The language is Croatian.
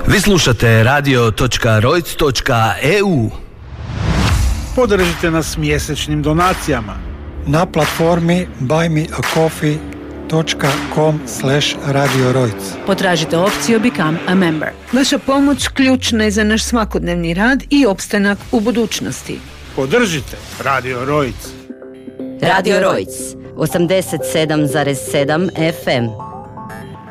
Vi slušate radio.rojc.eu. Podržite nas mjesečnim donacijama na platformi buymeacoffee.com/radiorojc. Potražite opciju Become a Member. Vaša pomoć ključna je za naš svakodnevni rad i opstanak u budućnosti. Podržite Radio Rojc. Radio Rojc 87,7 FM.